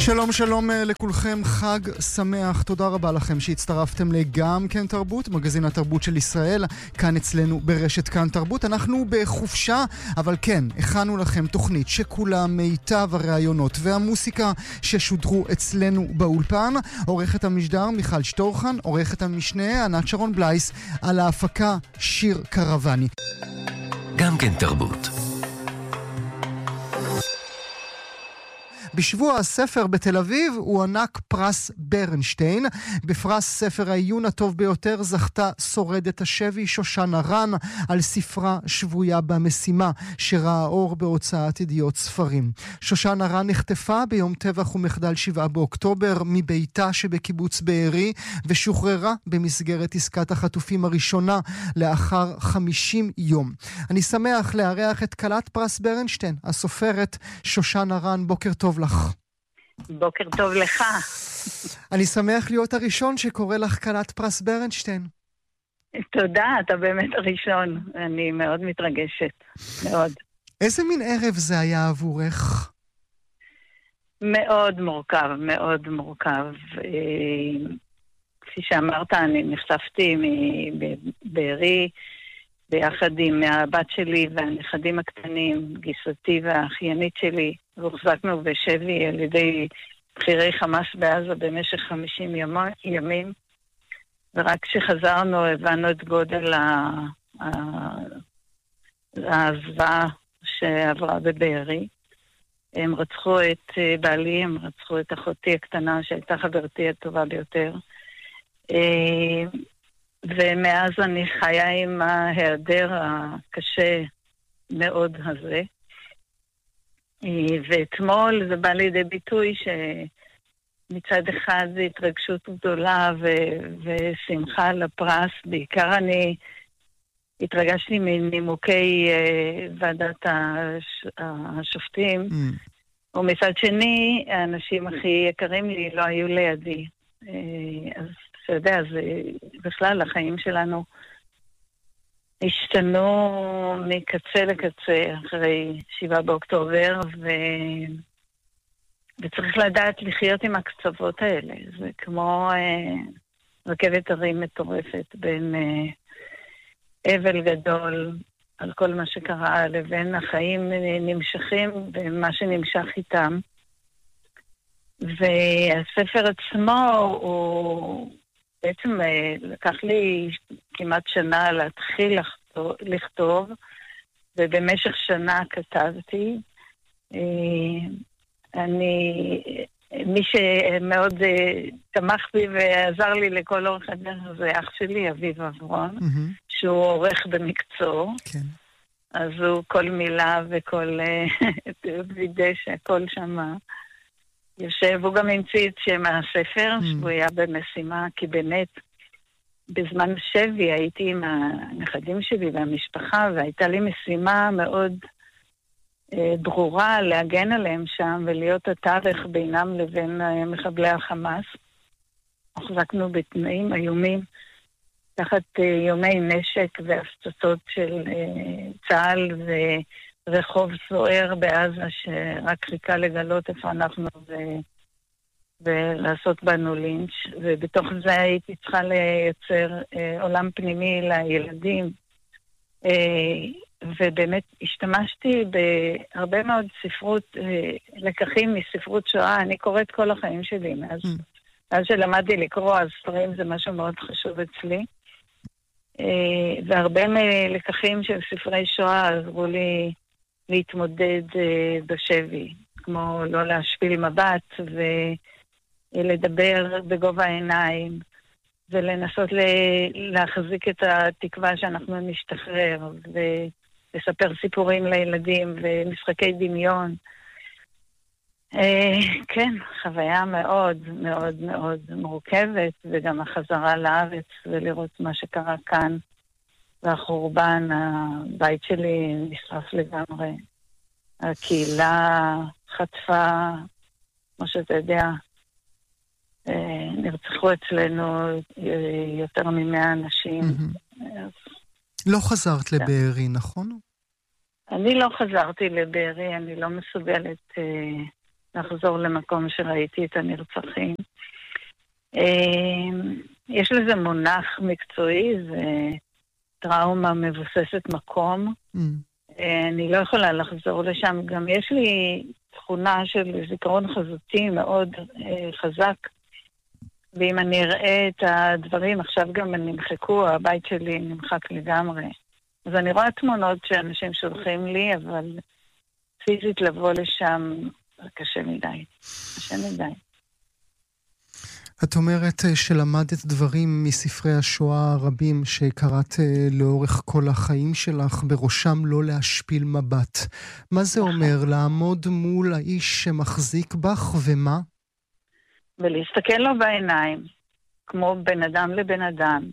שלום שלום לכולכם, חג שמח, תודה רבה לכם שהצטרפתם לגם כן תרבות, מגזין התרבות של ישראל, כאן אצלנו ברשת כאן תרבות. אנחנו בחופשה, אבל כן, הכנו לכם תוכנית שכולה מיטב הרעיונות והמוסיקה ששודרו אצלנו באולפן. עורכת המשדר מיכל שטורחן, עורכת המשנה ענת שרון בלייס, על ההפקה שיר קרבני. גם כן תרבות. בשבוע הספר בתל אביב הוא ענק פרס ברנשטיין. בפרס ספר העיון הטוב ביותר זכתה שורדת השבי שושנה רן על ספרה שבויה במשימה, שראה אור בהוצאת ידיעות ספרים. שושנה רן נחטפה ביום טבח ומחדל 7 באוקטובר מביתה שבקיבוץ בארי, ושוחררה במסגרת עסקת החטופים הראשונה לאחר 50 יום. אני שמח לארח את כלת פרס ברנשטיין, הסופרת שושנה רן. בוקר טוב לך. בוקר טוב לך. אני שמח להיות הראשון שקורא לך כלת פרס ברנשטיין. תודה, אתה באמת הראשון. אני מאוד מתרגשת, מאוד. איזה מין ערב זה היה עבורך? מאוד מורכב, מאוד מורכב. כפי שאמרת, אני נחשפתי מבארי, ביחד עם הבת שלי והנכדים הקטנים, גיסתי והאחיינית שלי, והוחזקנו בשבי על ידי בחירי חמאס בעזה במשך 50 ימים, ורק כשחזרנו הבנו את גודל הזוועה שעברה בבארי. הם רצחו את בעלי, הם רצחו את אחותי הקטנה שהייתה חברתי הטובה ביותר. ומאז אני חיה עם ההיעדר הקשה מאוד הזה. ואתמול זה בא לידי ביטוי שמצד אחד זה התרגשות גדולה ושמחה על הפרס. בעיקר אני התרגשתי מנימוקי ועדת השופטים, ומצד שני האנשים הכי יקרים לי לא היו לידי. אז אתה יודע, בכלל החיים שלנו השתנו מקצה לקצה אחרי 7 באוקטובר, וצריך לדעת לחיות עם הקצוות האלה. זה כמו רכבת הרים מטורפת בין אבל גדול על כל מה שקרה לבין החיים נמשכים ומה שנמשך איתם. והספר עצמו הוא בעצם לקח לי כמעט שנה להתחיל לכתוב, ובמשך שנה כתבתי. מי שמאוד תמך בי ועזר לי לכל אורך הדרך זה אח שלי, אביב אברון, שהוא עורך במקצוע. כן. אז הוא כל מילה וכל וידא שהכל שמה. יושב, הוא גם המציא את שם הספר, שהוא היה במשימה, כי באמת בזמן שבי הייתי עם הנכדים שלי והמשפחה, והייתה לי משימה מאוד ברורה להגן עליהם שם, ולהיות התווך בינם לבין מחבלי החמאס. החזקנו בתנאים איומים, תחת יומי נשק והפצצות של צה"ל ורחוב סוער בעזה שרק חיכה לגלות איפה אנחנו ולעשות בנו לינץ', ובתוך זה הייתי צריכה לייצר עולם פנימי לילדים, ובאמת השתמשתי בהרבה מאוד ספרות, לקחים מספרות שואה. אני קוראת כל החיים שלי מאז שלמדתי לקרוא, אז ספרים זה משהו מאוד חשוב אצלי, והרבה לקחים של ספרי שואה עזרו לי להתמודד בשבי, כמו לא להשפיל מבט ולדבר בגובה העיניים ולנסות להחזיק את התקווה שאנחנו נשתחרר ולספר סיפורים לילדים ומשחקי דמיון. כן, חוויה מאוד מאוד מאוד מורכבת, וגם החזרה לארץ ולראות מה שקרה כאן והחורבן. הבית שלי נשרף לגמרי, הקהילה חטפה, כמו שאתה יודע, נרצחו אצלנו יותר מ100 אנשים. לא חזרת לבארי, נכון? אני לא חזרתי לבארי, אני לא מסוגלת לחזור למקום שראיתי את הנרצחים. יש לזה מונח מקצועי, זה טראומה מבוססת מקום. אני לא יכולה לחזור לשם. גם יש לי תכונה של זיכרון חזותי מאוד חזק, ואם אני אראה את הדברים, עכשיו גם נמחקו, הבית שלי נמחק לגמרי. אז אני רואה תמונות שאנשים שולחים לי, אבל פיזית לבוא לשם קשה מדי. קשה מדי. את אומרת שלמדת דברים מספרי השואה הרבים שקראת לאורך כל החיים שלך, בראשם לא להשפיל מבט. מה זה אומר? לעמוד מול האיש שמחזיק בך ומה? ולהסתכל לו בעיניים, כמו בן אדם לבן אדם.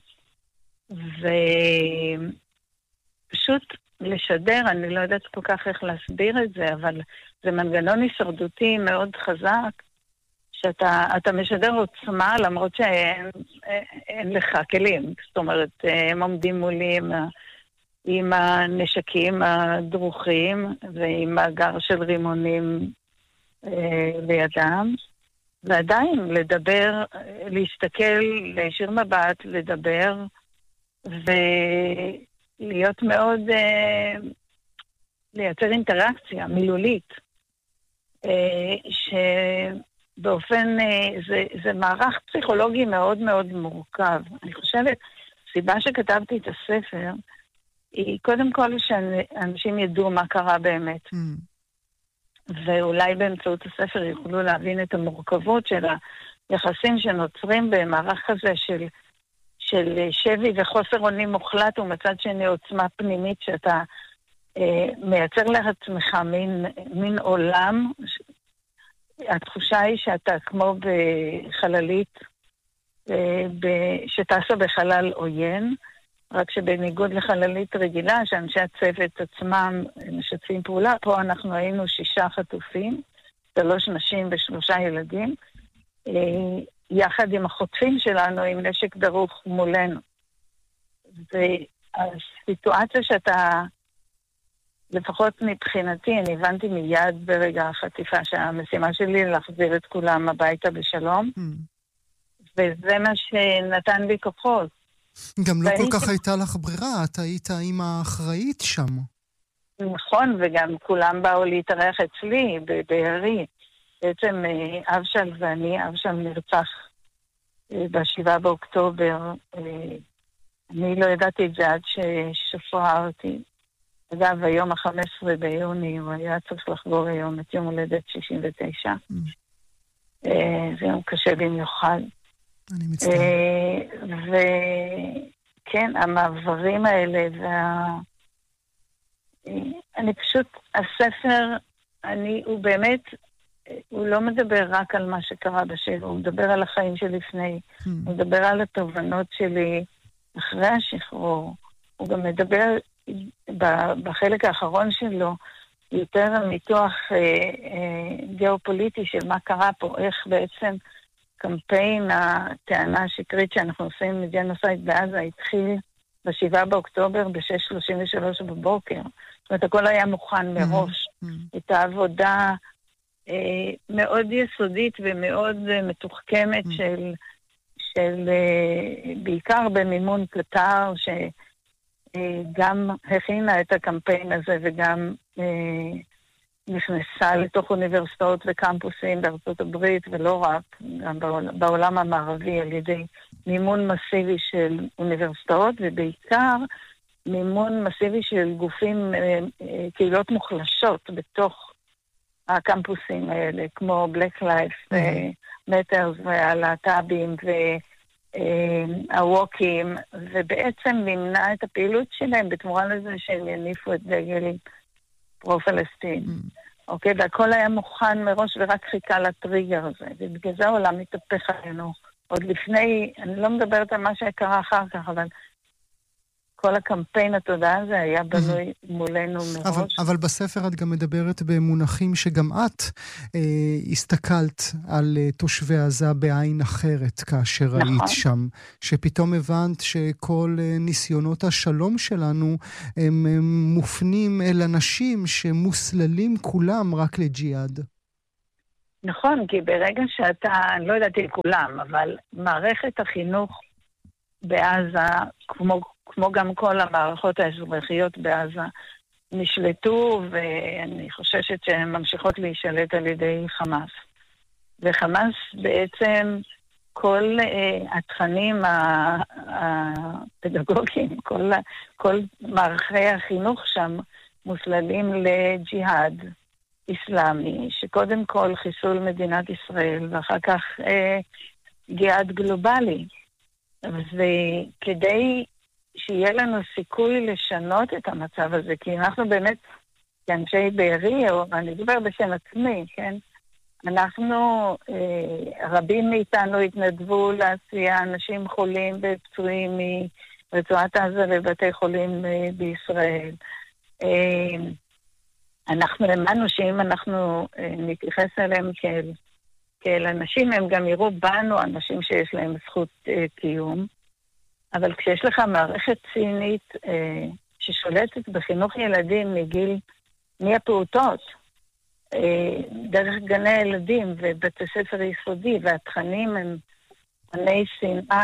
ופשוט לשדר, אני לא יודעת כל כך איך להסביר את זה, אבל זה מנגנון הישרדותי מאוד חזק, שאתה משדר עוצמה למרות שאין לך כלים. זאת אומרת, הם עומדים מולי עם הנשקים הדרוכים ועם מאגר של רימונים לידם, ועדיין לדבר, להסתכל, להישיר מבט, לדבר ולהיות מאוד, לייצר אינטראקציה מילולית, באופן, זה מערך פסיכולוגי מאוד מאוד מורכב. אני חושבת, הסיבה שכתבתי את הספר, היא קודם כל שאנשים ידעו מה קרה באמת. ואולי באמצעות הספר יוכלו להבין את המורכבות של היחסים שנוצרים במערך כזה של שבי וחוסר אונים מוחלט, ומצד שני עוצמה פנימית שאתה מייצר לעצמך מין עולם. התחושה היא שאתה כמו בחללית שטסה בחלל עוין, רק שבניגוד לחללית רגילה, שאנשי הצוות עצמם משתפים פעולה, פה אנחנו היינו 6 חטופים, 3 נשים ו3 ילדים, יחד עם החוטפים שלנו עם נשק דרוך מולנו. והסיטואציה שאתה, לפחות מבחינתי, אני הבנתי מיד ברגע החטיפה שהמשימה שלי להחזיר את כולם הביתה בשלום, וזה מה שנתן לי כוחות. גם לא כל כך הייתה לך ברירה, את היית האמא האחראית שם. נכון, וגם כולם באו להתארח אצלי, בבארי. בעצם אבשל ואני, אבשל נרצח ב7 באוקטובר. אני לא ידעתי את זה עד ששוחררתי. אגב, היום ה-15 ביוני, הוא היה צריך לחגוג היום את יום הולדת 69. זה יום קשה במיוחד. אני מצטער. וכן, המעברים האלה, אני פשוט, הספר, הוא באמת, הוא לא מדבר רק על מה שקרה בשבע, הוא מדבר על החיים שלפני, הוא מדבר על התובנות שלי אחרי השחרור, הוא גם מדבר בחלק האחרון שלו יותר על ניתוח גיאופוליטי של מה קרה פה, איך בעצם קמפיין הטענה השקרית שאנחנו עושים מג'נוסייד בעזה התחיל ב7 באוקטובר ב6:33 בבוקר. זאת אומרת, הכל היה מוכן מראש. הייתה עבודה מאוד יסודית ומאוד מתוחכמת של בעיקר במימון קטר, שגם הכינה את הקמפיין הזה וגם נכנסה לתוך אוניברסיטאות וקמפוסים בארצות הברית, ולא רק, גם בעולם המערבי, על ידי מימון מסיבי של אוניברסיטאות, ובעיקר מימון מסיבי של גופים, קהילות מוחלשות בתוך הקמפוסים האלה, כמו Black Lives Matters והלהט"בים והווקיים, ובעצם נמנע את הפעילות שלהם בתמורה לזה שהם יניפו את דגל פרו-פלסטין. אוקיי, והכל היה מוכן מראש ורק חיכה לטריגר הזה, ובגלל זה העולם מתהפך עלינו. עוד לפני, אני לא מדברת על מה שקרה אחר כך, אבל כל הקמפיין התודעה הזה היה בנוי מולנו מראש. אבל בספר את גם מדברת במונחים שגם את הסתכלת על תושבי עזה בעין אחרת כאשר היית שם, שפתאום הבנת שכל ניסיונות השלום שלנו הם מופנים אל אנשים שמוסללים כולם רק לג'יהאד. נכון, כי ברגע שאתה, אני לא יודעת על כולם, אבל מערכת החינוך בעזה, כמו גם כל המערכות האזרחיות בעזה, נשלטו, ואני חוששת שהן ממשיכות להישלט על ידי חמאס. וחמאס בעצם, כל התכנים הפדגוגיים, כל מערכי החינוך שם מוסללים לג'יהאד איסלאמי, שקודם כל חיסול מדינת ישראל, ואחר כך ג'יהאד גלובלי. וכדי שיהיה לנו סיכוי לשנות את המצב הזה, כי אנחנו באמת, כאנשי בארי, או אני מדבר בשם עצמי, כן? אנחנו, רבים מאיתנו התנדבו לעשייה, אנשים חולים ופצועים מרצועת עזה לבתי חולים בישראל. אנחנו האמנו שאם אנחנו נתייחס אליהם כאל אנשים, הם גם יראו בנו אנשים שיש להם זכות קיום. אבל כשיש לך מערכת צינית ששולטת בחינוך ילדים מהפעוטות, דרך גני הילדים ובתי ספר יסודי, והתכנים הם תכני שנאה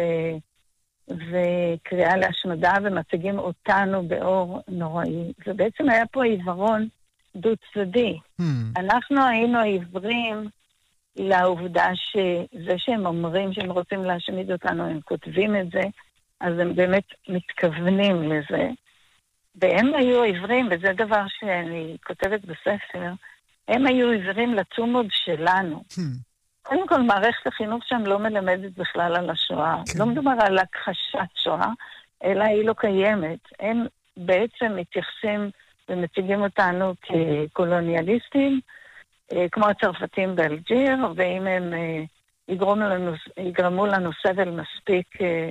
וקריאה להשמדה, ומציגים אותנו באור נוראי. ובעצם היה פה עיוורון דו-צדדי. אנחנו היינו עיוורים לעובדה שזה שהם אומרים שהם רוצים להשמיד אותנו, הם כותבים את זה, אז הם באמת מתכוונים לזה. והם היו עיוורים, וזה דבר שאני כותבת בספר, הם היו עיוורים לתומות שלנו. קודם כל, מערכת החינוך שם לא מלמדת בכלל על השואה. לא מדובר על הכחשת שואה, אלא היא לא קיימת. הם בעצם מתייחסים ומציגים אותנו כקולוניאליסטים, כמו הצרפתים באלג'יר, ואם הם יגרמו לנו סבל מספיק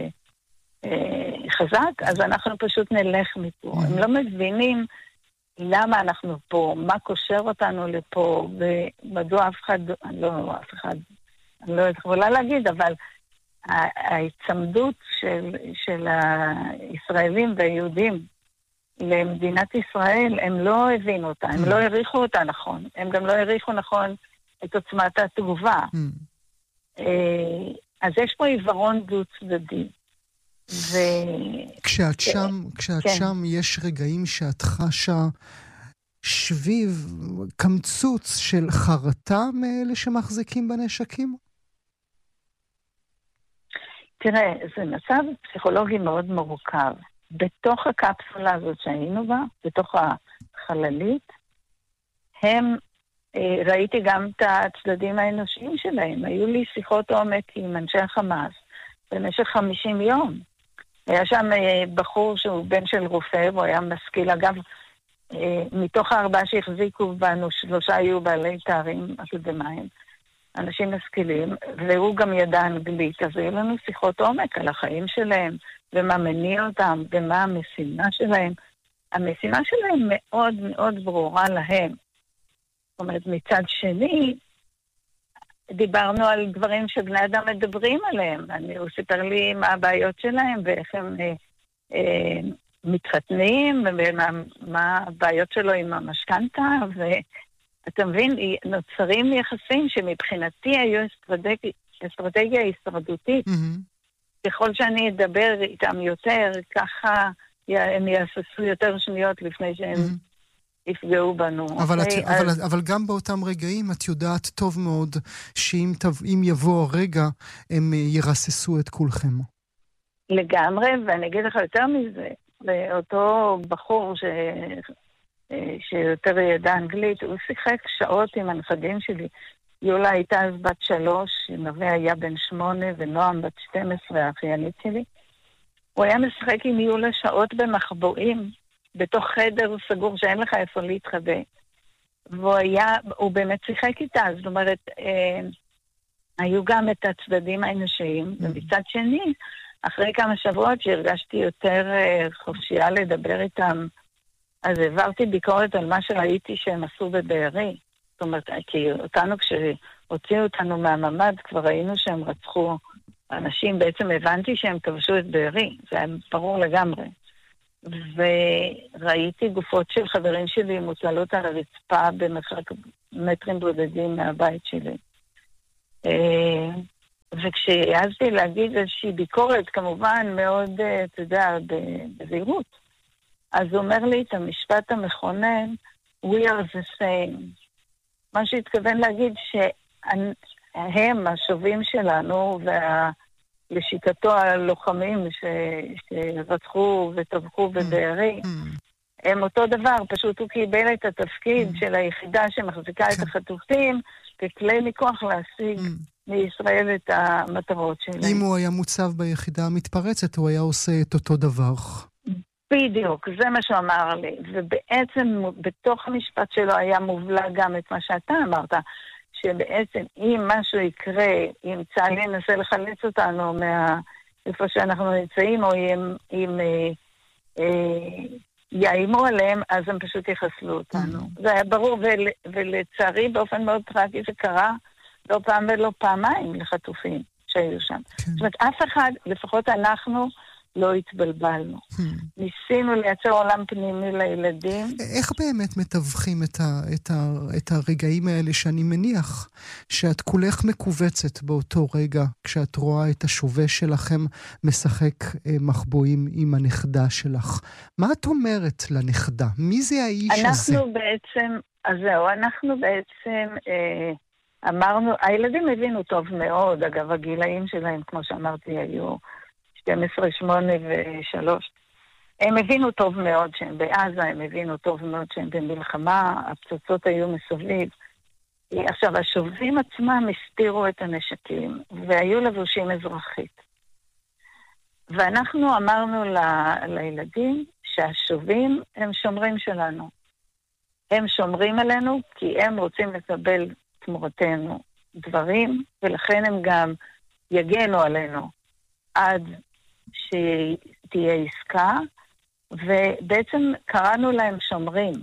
חזק, אז אנחנו פשוט נלך מפה. הם לא מבינים למה אנחנו פה, מה קושר אותנו לפה, ומדוע אף אחד, אני לא יכולה להגיד, אבל ההצמדות של הישראלים והיהודים למדינת ישראל, הם לא הבינו אותה, הם לא העריכו אותה נכון, הם גם לא העריכו נכון את עוצמת התגובה. אז יש פה עיוורון דו-צדדי. כשאת שם, יש רגעים שאת חשה שביב קמצוץ של חרטה מאלה שמחזיקים בנשקים? תראה, זה מצב פסיכולוגי מאוד מורכב. בתוך הקפסולה הזאת שהיינו בה, בתוך החללית, ראיתי גם את הצדדים האנושיים שלהם. היו לי שיחות עומק עם אנשי החמאס במשך 50 יום. היה שם בחור שהוא בן של רופא, והוא היה משכיל. אגב, מתוך 4 שהחזיקו בנו, 3 היו בעלי תארים אקדמיים, אנשים משכילים, והוא גם ידע אנגלית. אז היו לנו שיחות עומק על החיים שלהם, ומה מניע אותם, ומה המשימה שלהם. המשימה שלהם מאוד מאוד ברורה להם. זאת אומרת, מצד שני, דיברנו על דברים שבני אדם מדברים עליהם. הוא סיפר לי מה הבעיות שלהם, ואיך הם מתחתנים, ומה הבעיות שלו עם המשכנתה, ואתה מבין, נוצרים יחסים שמבחינתי היו אסטרטגיה הישרדותית. ככל שאני אדבר איתם יותר, ככה הם יאספו יותר שניות לפני שהם יפגעו בנו. אבל גם באותם רגעים את יודעת טוב מאוד שאם יבוא הרגע, הם ירססו את כולכם. לגמרי, ואני אגיד לך יותר מזה, לאותו בחור שיותר ידע אנגלית, הוא שיחק שעות עם הנכדים שלי. יולה הייתה אז בת 3, נווה היה בן 8, ונועם בת 12, האחיינית שלי. הוא היה משחק עם יולה שעות במחבואים, בתוך חדר סגור שאין לך איפה להתחבא. והוא באמת שיחק איתה, זאת אומרת, היו גם את הצדדים האנושיים, ומצד שני, אחרי כמה שבועות שהרגשתי יותר חופשייה לדבר איתם, אז העברתי ביקורת על מה שראיתי שהם עשו בבארי. זאת אומרת, כי אותנו, כשהוציאו אותנו מהממד, כבר ראינו שהם רצחו אנשים, בעצם הבנתי שהם כבשו את בארי, זה היה ברור לגמרי. וראיתי גופות של חברים שלי מוטלות על הרצפה במרחק מטרים בודדים מהבית שלי. וכשהעזתי להגיד איזושהי ביקורת, כמובן מאוד, אתה יודע, בזהירות, אז הוא אומר לי את המשפט המכונן, we are the same. מה שהתכוון להגיד שהם, השובים שלנו, ולשיטתו הלוחמים שרצחו וטבחו בבארי, הם אותו דבר, פשוט הוא קיבל את התפקיד של היחידה שמחזיקה את החטופים, ככלי מכוח להשיג מישראל את המטרות שלהם. אם הוא היה מוצב ביחידה המתפרצת, הוא היה עושה את אותו דבר. בדיוק, זה מה שהוא אמר לי. ובעצם בתוך המשפט שלו היה מובלע גם את מה שאתה אמרת, שבעצם אם משהו יקרה, אם צה"ל ינסה לחלץ אותנו מאיפה שאנחנו נמצאים, או אם יאיימו עליהם, אז הם פשוט יחסלו אותנו. זה היה ברור, ולצערי באופן מאוד טרגי זה קרה לא פעם ולא פעמיים לחטופים שהיו שם. זאת אומרת, אף אחד, לפחות אנחנו, לא התבלבלנו. ניסינו לייצר עולם פנימי לילדים. איך באמת מתווכים את הרגעים האלה שאני מניח שאת כולך מקובצת באותו רגע כשאת רואה את השווה שלכם משחק מחבואים עם הנכדה שלך? מה את אומרת לנכדה? מי זה האיש הזה? אנחנו בעצם אמרנו, הילדים הבינו טוב מאוד, אגב הגילאים שלהם כמו שאמרתי היו 12, 8 ו3. הם הבינו טוב מאוד שהם בעזה, הם הבינו טוב מאוד שהם במלחמה, הפצצות היו מסביב. עכשיו, השובים עצמם הסתירו את הנשקים, והיו לבושים אזרחית. ואנחנו אמרנו לילדים שהשובים הם שומרים שלנו. הם שומרים עלינו כי הם רוצים לקבל תמורתנו דברים, ולכן הם גם יגנו עלינו עד שתהיה עסקה, ובעצם קראנו להם שומרים,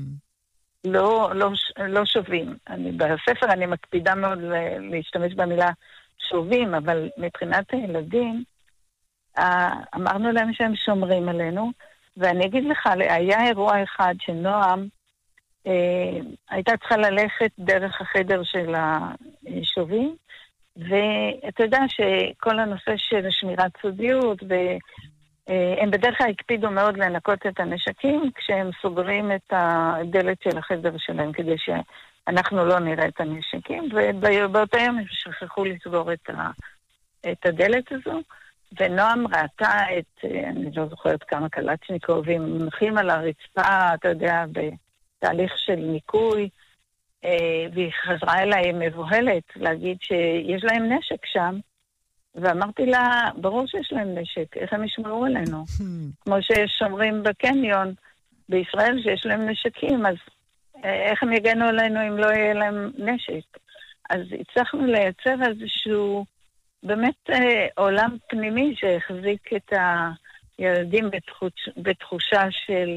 לא שובים. בספר אני מקפידה מאוד להשתמש במילה שובים, אבל מבחינת הילדים, אמרנו להם שהם שומרים עלינו, ואני אגיד לך, היה אירוע אחד שנועם הייתה צריכה ללכת דרך החדר של השובים, ואתה יודע שכל הנושא של שמירת סודיות, והם בדרך כלל הקפידו מאוד לנקות את הנשקים כשהם סוגרים את הדלת של החדר שלהם, כדי שאנחנו לא נראה את הנשקים, ובאותו יום הם שכחו לסגור את הדלת הזו, ונועם ראתה אני לא זוכרת כמה קלצ'ניקובים, מונחים על הרצפה, אתה יודע, בתהליך של ניקוי, והיא חזרה אליי מבוהלת להגיד שיש להם נשק שם, ואמרתי לה, ברור שיש להם נשק, איך הם ישמעו עלינו? כמו שיש שומרים בקניון בישראל שיש להם נשקים, אז איך הם יגנו עלינו אם לא יהיה להם נשק? אז הצלחנו לייצר איזשהו באמת עולם פנימי שהחזיק את הילדים בתחושה של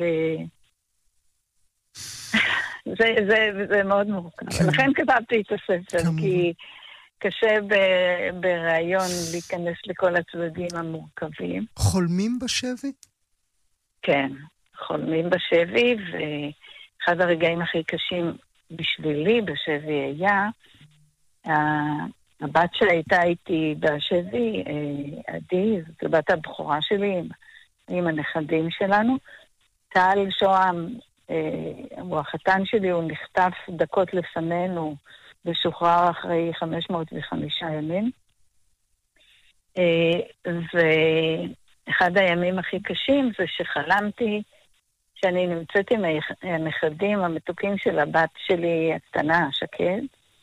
זה מאוד מורכב. לכן כתבתי את הספר, כי קשה ברעיון להיכנס לכל הצדדים המורכבים. חולמים בשבי? כן, חולמים בשבי, ואחד הרגעים הכי קשים בשבילי בשבי היה, הבת שהייתה איתי בשבי, עדי, זאת הבת הבכורה שלי, עם הנכדים שלנו, טל שוהם, הוא החתן שלי, הוא נחטף דקות לפנינו, ושוחרר אחרי 505 ימים. ואחד הימים הכי קשים זה שחלמתי שאני נמצאת עם הנכדים המתוקים של הבת שלי הקטנה, שקד,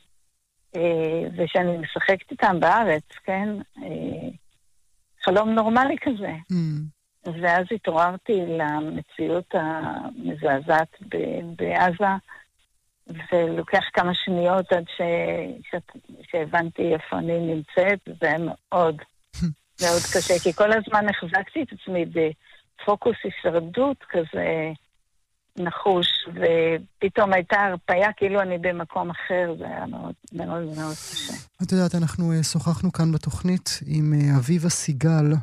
ושאני משחקת איתם בארץ, כן? חלום נורמלי כזה. ואז התעוררתי למציאות המזעזעת בעזה, ולוקח כמה שניות עד שהבנתי איפה אני נמצאת, זה היה מאוד מאוד קשה, כי כל הזמן החזקתי את עצמי בפוקוס הישרדות כזה נחוש, ופתאום הייתה הרפאיה כאילו אני במקום אחר, זה היה מאוד מאוד מאוד קשה. את יודעת, אנחנו שוחחנו כאן בתוכנית עם אביבה סיגל,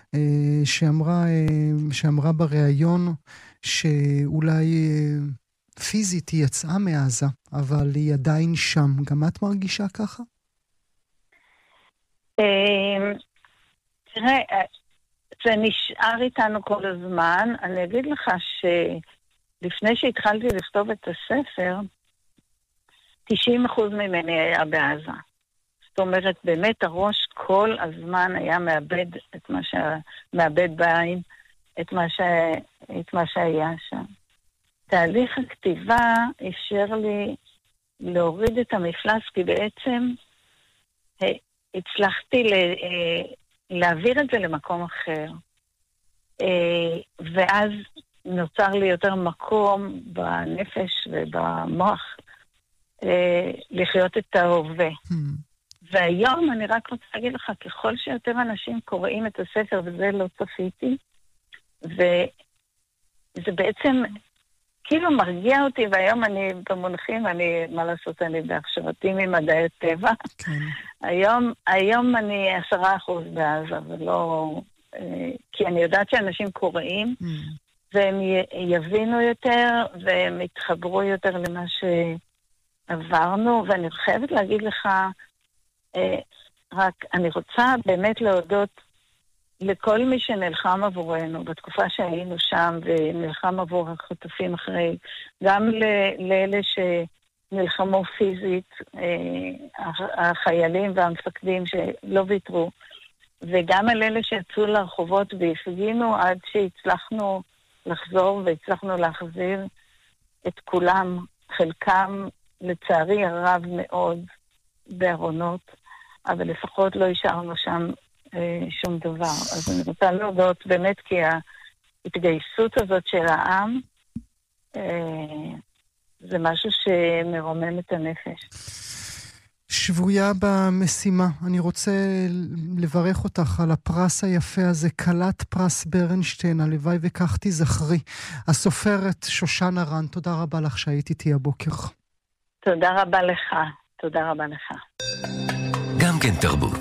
שאמרה בריאיון שאולי פיזית היא יצאה מעזה, אבל היא עדיין שם. גם את מרגישה ככה? תראה, זה נשאר איתנו כל הזמן. אני אגיד לך שלפני שהתחלתי לכתוב את הספר, 90% ממני היה בעזה. זאת אומרת, באמת הראש כל הזמן היה מאבד בעין את מה שהיה שם. תהליך הכתיבה אפשר לי להוריד את המפלס, כי בעצם הצלחתי להעביר את זה למקום אחר. ואז נוצר לי יותר מקום בנפש ובמוח לחיות את ההווה. והיום אני רק רוצה להגיד לך, ככל שיותר אנשים קוראים את הספר, וזה לא צפיתי, וזה בעצם כאילו מרגיע אותי, והיום אני במונחים, מה לעשות, אני בהכשרתי ממדעי הטבע. כן. היום אני 10% בעזה, ולא... כי אני יודעת שאנשים קוראים, והם יבינו יותר, והם יתחברו יותר למה שעברנו, ואני חייבת להגיד לך, רק אני רוצה באמת להודות לכל מי שנלחם עבורנו בתקופה שהיינו שם, ונלחם עבור החטופים אחרי, גם לאלה שנלחמו פיזית, החיילים והמפקדים שלא ויתרו, וגם על אלה שיצאו לרחובות והפגינו עד שהצלחנו לחזור והצלחנו להחזיר את כולם, חלקם לצערי הרב מאוד בארונות, אבל לפחות לא השארנו שם שום דבר. אז אני רוצה להודות באמת, כי ההתגייסות הזאת של העם זה משהו שמרומם את הנפש. שבויה במשימה. אני רוצה לברך אותך על הפרס היפה הזה, כלת פרס ברנשטיין, הלוואי וכך תזכרי. הסופרת שושנה רן, תודה רבה לך שהיית איתי הבוקר. תודה רבה לך. תודה רבה לך. גם כן תרבות.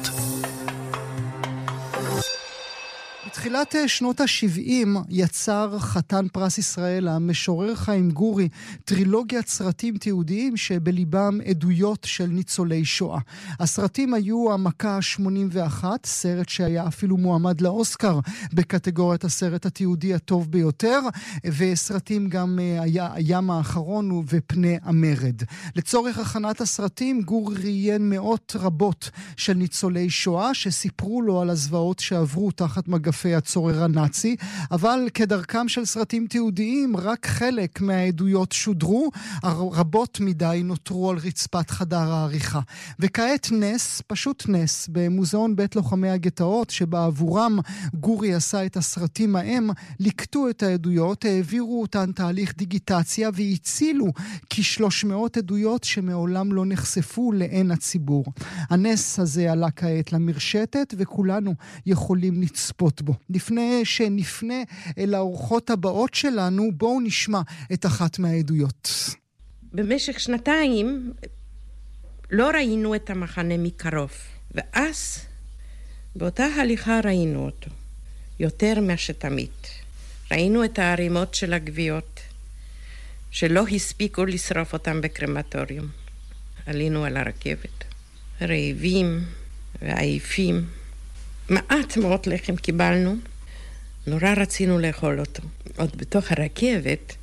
בתחילת שנות ה-70 יצר חתן פרס ישראל, המשורר חיים גורי, טרילוגיית סרטים תיעודיים שבליבם עדויות של ניצולי שואה. הסרטים היו המכה ה-81, סרט שהיה אפילו מועמד לאוסקר בקטגוריית הסרט התיעודי הטוב ביותר, וסרטים גם הים האחרון ופני המרד. לצורך הכנת הסרטים, גורי ראיין מאות רבות של ניצולי שואה שסיפרו לו על הזוועות שעברו תחת מגפי הצורר הנאצי, אבל כדרכם של סרטים תיעודיים, רק חלק מהעדויות שודרו, רבות מדי נותרו על רצפת חדר העריכה. וכעת נס, פשוט נס, במוזיאון בית לוחמי הגטאות, שבעבורם גורי עשה את הסרטים ההם, לקטו את העדויות, העבירו אותן תהליך דיגיטציה, והצילו כ-300 עדויות שמעולם לא נחשפו לעין הציבור. הנס הזה עלה כעת למרשתת, וכולנו יכולים לצפות בו. לפני שנפנה אל האורחות הבאות שלנו, בואו נשמע את אחת מהעדויות. במשך 2 לא ראינו את המחנה מקרוב, ואז באותה הליכה ראינו אותו, יותר משתמיד. ראינו את הערימות של הגוויות, שלא הספיקו לשרוף אותם בקרמטוריום. עלינו על הרכבת, רעבים ועייפים. מעט מאוד לחם קיבלנו, נורא רצינו לאכול אותו. עוד בתוך הרכבת,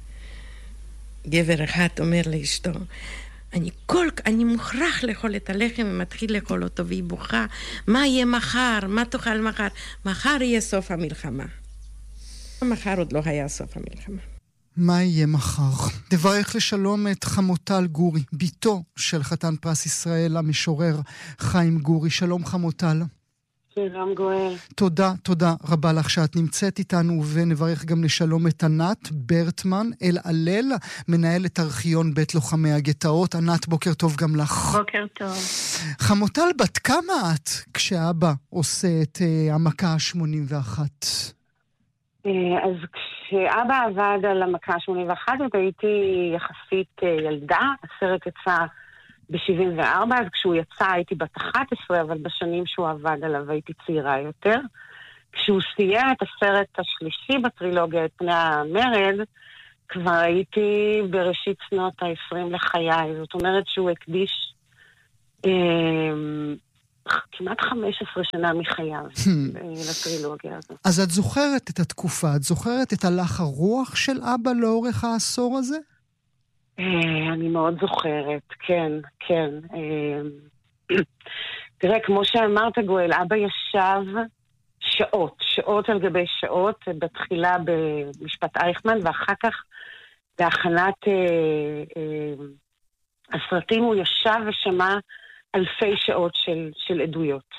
גבר אחד אומר לאשתו, אני מוכרח לאכול את הלחם, ומתחיל לאכול אותו, והיא בוכה, מה יהיה מחר? מה תאכל מחר? מחר יהיה סוף המלחמה. מחר עוד לא היה סוף המלחמה. מה יהיה מחר? תברך לשלום את חמוטל גורי, ביתו של חתן פרס ישראל, המשורר חיים גורי. שלום חמוטל. שלום גואל. תודה רבה לך שאת נמצאת איתנו, ונברך גם לשלום את ענת ברטמן אל-עלל, מנהלת ארכיון בית לוחמי הגטאות. ענת, בוקר טוב גם לך. בוקר טוב. חמוטל, בת כמה את כשאבא עושה את המכה ה-81? אז כשאבא עבד על המכה ה-81, הייתי יחסית ילדה, הסרט יצא ב-74, אז כשהוא יצא הייתי בת 11, אבל בשנים שהוא עבד עליו הייתי צעירה יותר. כשהוא סיים את הסרט השלישי בטרילוגיה, את פני המרד, כבר הייתי בראשית שנות ה-20 לחיי, זאת אומרת שהוא הקדיש כמעט 15 שנה מחייו לטרילוגיה הזאת. אז את זוכרת את התקופה, את זוכרת את הלך הרוח של אבא לאורך העשור הזה? אני מאוד זוכרת, כן, כן. תראה, כמו שאמרת גואל, אבא ישב שעות על גבי שעות, בתחילה במשפט אייכמן, ואחר כך בהכנת הסרטים הוא ישב ושמע אלפי שעות של עדויות.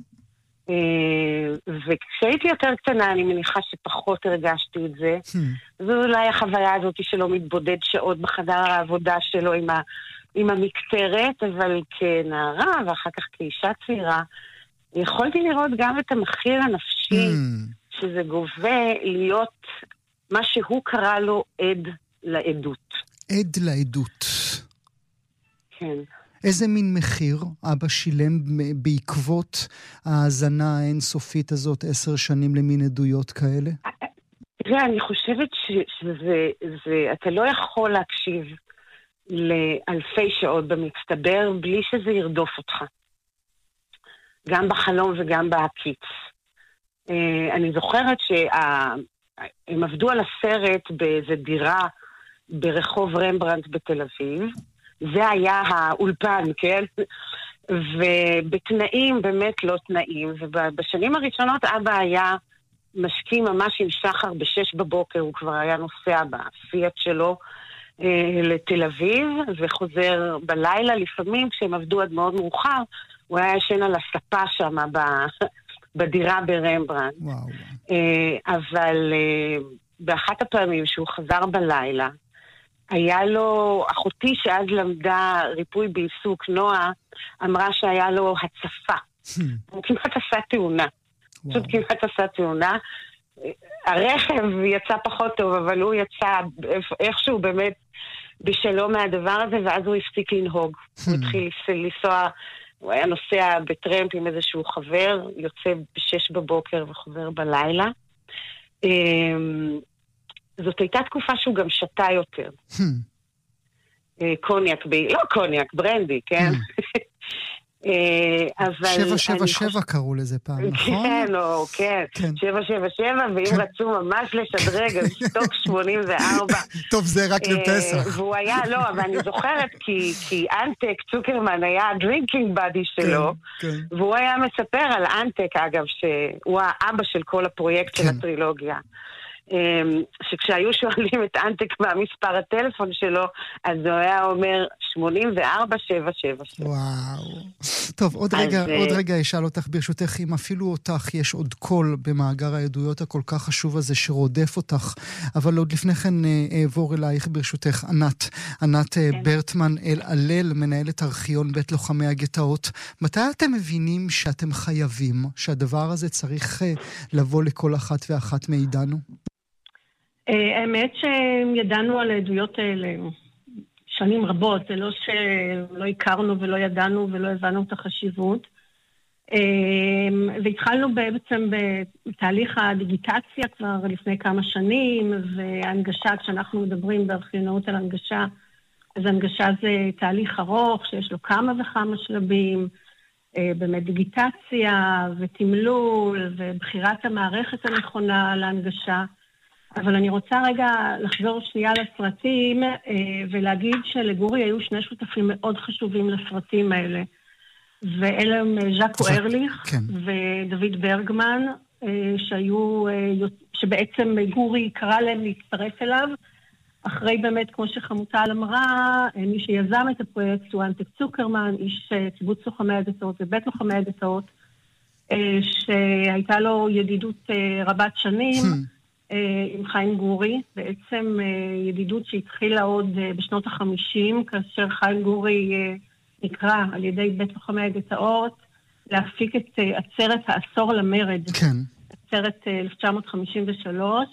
וכשהייתי יותר קטנה, אני מניחה שפחות הרגשתי את זה. זו אולי החוויה הזאת שלא מתבודד שעות בחדר העבודה שלו עם המקטרת, אבל כנערה ואחר כך כאישה צעירה, יכולתי לראות גם את המחיר הנפשי שזה גובה להיות מה שהוא קרא לו עד לעדות. עד לעדות. כן. איזה מין מחיר אבא שילם בעקבות ההאזנה האינסופית הזאת 10 שנים למין עדויות כאלה? תראה, אני חושבת שזה, אתה לא יכול להקשיב לאלפי שעות במצטבר בלי שזה ירדוף אותך. גם בחלום וגם בעקיץ. אני זוכרת שהם עבדו על הסרט באיזו דירה ברחוב רמברנדט בתל אביב. זה היה האולפן, כן? ובתנאים באמת לא תנאים. ובשנים הראשונות אבא היה משקיע ממש עם שחר ב6 בבוקר, הוא כבר היה נוסע בפיאט שלו לתל אביב, וחוזר בלילה. לפעמים כשהם עבדו עד מאוד מאוחר, הוא היה ישן על הספה שם בדירה ברמברנדט. אבל באחת הפעמים שהוא חזר בלילה, היה לו, אחותי שאז למדה ריפוי בעיסוק, נועה, אמרה שהיה לו הצפה. הוא כמעט עשה תאונה. פשוט כמעט עשה תאונה. הרכב יצא פחות טוב, אבל הוא יצא איכשהו באמת בשלום מהדבר הזה, ואז הוא הפסיק לנהוג. הוא התחיל לנסוע, הוא היה נוסע בטרמפ עם איזשהו חבר, יוצא ב6 בבוקר וחוזר בלילה. זאת הייתה תקופה שהוא גם שתה יותר. קוניאק, לא קוניאק, ברנדי, כן? 777 קראו לזה פעם, נכון? כן, או כן, 777, ואם רצו ממש לשדרג, אז סטוק 84. טוב, זה רק לפסח. והוא היה, לא, אבל אני זוכרת, כי אנטק צוקרמן היה הדרינקינג בדי שלו, והוא היה מספר על אנטק, אגב, שהוא האבא של כל הפרויקט של הטרילוגיה. שכשהיו שואלים את אנטק מה מספר הטלפון שלו, אז הוא היה אומר 84777. וואו. טוב, עוד רגע אשאל אותך ברשותך, אם אפילו אותך יש עוד קול במאגר העדויות הכל כך חשוב הזה שרודף אותך, אבל עוד לפני כן אעבור אלייך ברשותך, ענת ברטמן אל-עלל, מנהלת ארכיון בית לוחמי הגטאות. מתי אתם מבינים שאתם חייבים, שהדבר הזה צריך לבוא לכל אחת ואחת מאיתנו? האמת שידענו על העדויות האלה שנים רבות, זה לא שלא הכרנו ולא ידענו ולא הבנו את החשיבות. והתחלנו בעצם בתהליך הדיגיטציה כבר לפני כמה שנים, והנגשה, כשאנחנו מדברים בארכיונאות על הנגשה, אז הנגשה זה תהליך ארוך שיש לו כמה וכמה שלבים, באמת דיגיטציה ותמלול ובחירת המערכת הנכונה להנגשה. אבל אני רוצה רגע לחזור שנייה לסרטים ולהגיד שלגורי היו 2 שותפים מאוד חשובים לסרטים האלה. ואלה הם ז'קו ארליך ודוד ברגמן, שבעצם גורי קרא להם להצטרף אליו. אחרי באמת, כמו שחמוטל אמרה, מי שיזם את הפרויקט הוא אנטק צוקרמן, איש קיבוץ לוחמי הגטאות ובית לוחמי הגטאות, שהייתה לו ידידות רבת שנים, עם חיים גורי, בעצם ידידות שהתחילה עוד בשנות ה-50, כאשר חיים גורי נקרא על ידי בית לוחמי הגטאות להפיק את עצרת העשור למרד. כן. עצרת 1953,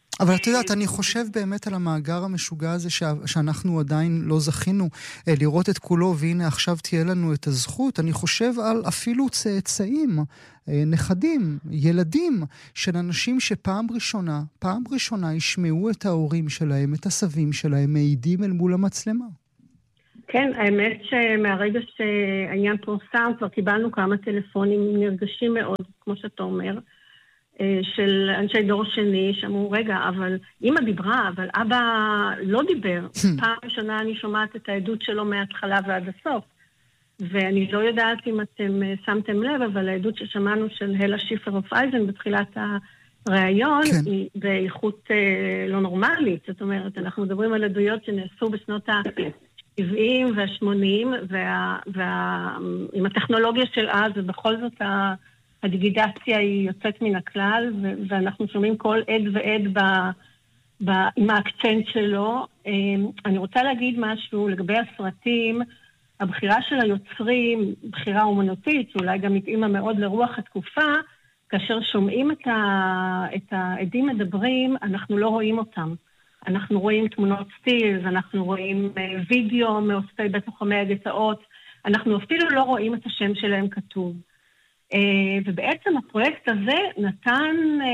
אבל את יודעת, אני חושב באמת על המאגר המשוגע הזה שאנחנו עדיין לא זכינו לראות את כולו, והנה עכשיו תהיה לנו את הזכות. אני חושב על אפילו צאצאים, נכדים, ילדים של אנשים שפעם ראשונה ישמעו את ההורים שלהם, את הסבים שלהם, מעידים אל מול המצלמה. כן, האמת שמהרגע שהעניין פורסם, כבר קיבלנו כמה טלפונים נרגשים מאוד, כמו שאתה אומר, של אנשי דור שני, שאמרו, רגע, אבל אמא דיברה, אבל אבא לא דיבר. פעם ראשונה אני שומעת את העדות שלו מההתחלה ועד הסוף. ואני לא יודעת אם אתם שמתם לב, אבל העדות ששמענו של הלה שיפר אוף אייזן בתחילת הראיון, היא באיכות לא נורמלית. זאת אומרת, אנחנו מדברים על עדויות שנעשו בשנות ה-70 וה-80, עם הטכנולוגיה של אז, ובכל זאת הדיגיטציה היא יוצאת מן הכלל, ואנחנו שומעים כל עד ועד עם האקצנט שלו. אני רוצה להגיד משהו לגבי הסרטים. הבחירה של היוצרים, בחירה אומנותית, שאולי גם התאימה מאוד לרוח התקופה, כאשר שומעים את העדים מדברים, אנחנו לא רואים אותם. אנחנו רואים תמונות סטילס, אנחנו רואים וידאו מאוספי בית לוחמי הגטאות, אנחנו אפילו לא רואים את השם שלהם כתוב. ובעצם הפרויקט הזה נתן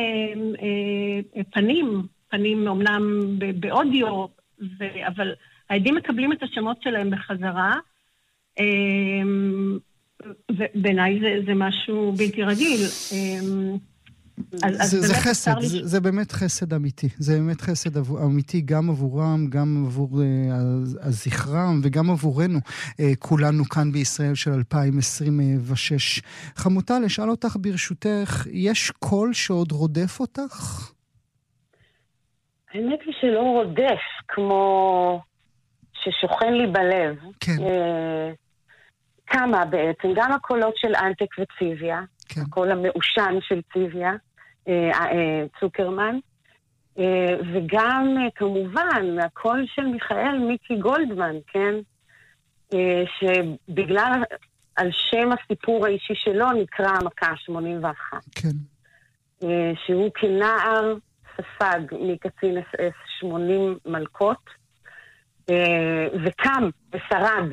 פנים אומנם באודיו, אבל העדים מקבלים את השמות שלהם בחזרה, ובעיניי זה משהו בלתי רגיל. זה חסד, זה באמת חסד אמיתי. זה באמת חסד אמיתי גם עבורם, גם עבור הזכרם וגם עבורנו, כולנו כאן בישראל של 2026. חמוטל, לשאל אותך ברשותך, יש קול שעוד רודף אותך? האמת היא שלא רודף, כמו ששוכן לי בלב. כן. כמה בעצם, גם הקולות של אנטק וציביה, כן. הקול המאושן של ציביה, צוקרמן, וגם כמובן הקול של מיכאל מיקי גולדמן, כן? שבגלל על שם הסיפור האישי שלו נקרא המכה 81. כן. שהוא כנער ספג מקצין אס 80 מלכות, וקם ושרד.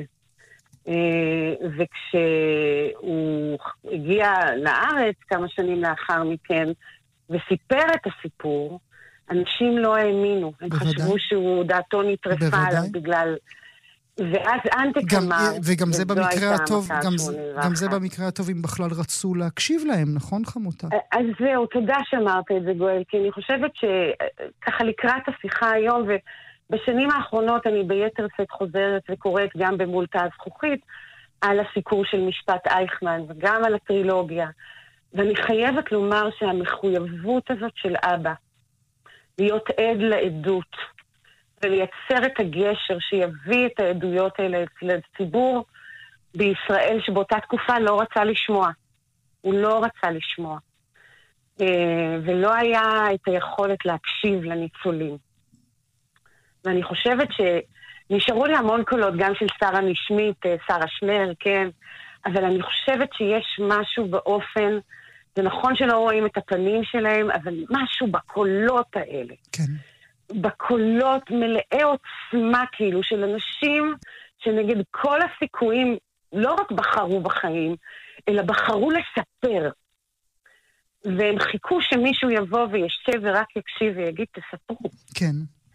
וכשהוא הגיע לארץ כמה שנים לאחר מכן וסיפר את הסיפור, אנשים לא האמינו. הם חשבו שהוא דעתו נטרפה עליו בגלל... ואז אנטק אמר... וגם זה במקרה הטוב, גם זה במקרה הטוב אם בכלל רצו להקשיב להם, נכון חמוטה? אז זהו, תודה שאמרת את זה גואל, כי אני חושבת שככה לקראת השיחה היום בשנים האחרונות אני ביתר סט חוזרת וקוראת גם במול תא הזכוכית על הסיקור של משפט אייכמן וגם על הטרילוגיה. ואני חייבת לומר שהמחויבות הזאת של אבא להיות עד לעדות ולייצר את הגשר שיביא את העדויות האלה לציבור בישראל שבאותה תקופה לא רצה לשמוע. הוא לא רצה לשמוע. ולא היה את היכולת להקשיב לניצולים. ואני חושבת שנשארו לי המון קולות, גם של שרה נשמית, שרה שנר, כן, אבל אני חושבת שיש משהו באופן, זה נכון שלא רואים את הפנים שלהם, אבל משהו בקולות האלה. כן. בקולות מלאי עוצמה, כאילו, של אנשים שנגד כל הסיכויים לא רק בחרו בחיים, אלא בחרו לספר. והם חיכו שמישהו יבוא וישב ורק יקשיב ויגיד, תספרו. כן.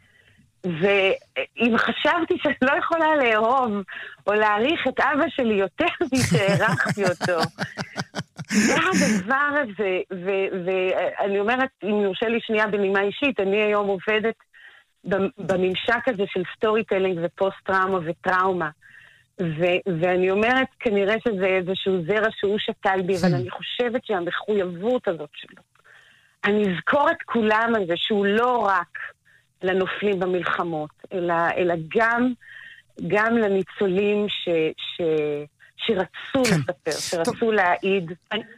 ואם חשבתי שאני לא יכולה לאהוב או להעריך את אבא שלי יותר משהערכתי אותו, זה הדבר הזה, ואני אומרת, אם יורשה לי שנייה בנימה אישית, אני היום עובדת בממשק הזה של סטורי טלינג ופוסט-טראומה וטראומה, ואני אומרת, כנראה שזה איזשהו זרע שהוא שתל בי, אבל אני חושבת שהמחויבות הזאת שלו, אני אזכור את כולם על זה שהוא לא רק לנופלים במלחמות, אלא גם לניצולים שרצו לספר, שרצו להעיד.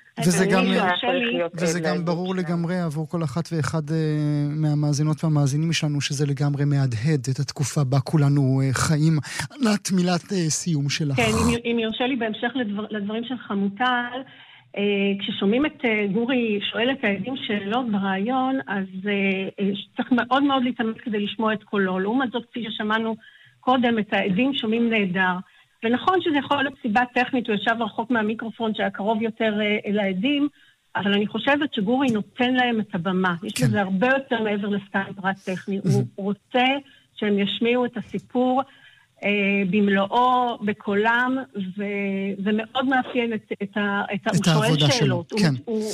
וזה גם ברור לגמרי עבור כל אחת ואחד מהמאזינות והמאזינים שלנו, שזה לגמרי מהדהד את התקופה בה כולנו חיים. ענת, מילת סיום שלך. כן, אם יורשה לי בהמשך לדברים של חמוטל, כששומעים את גורי שואל את העדים שאלות ברעיון, אז צריך מאוד מאוד להתאמץ כדי לשמוע את קולו. לעומת זאת, כפי ששמענו קודם, את העדים שומעים נהדר. ונכון שזה יכול להיות סיבה טכנית, הוא ישב רחוק מהמיקרופון שהיה קרוב יותר אל העדים, אבל אני חושבת שגורי נותן להם את הבמה. יש לזה הרבה יותר מעבר לסתם פרט טכני. הוא רוצה שהם ישמיעו את הסיפור במלואו, בקולם, ומאוד מאפיין את הוא שואל שאלות.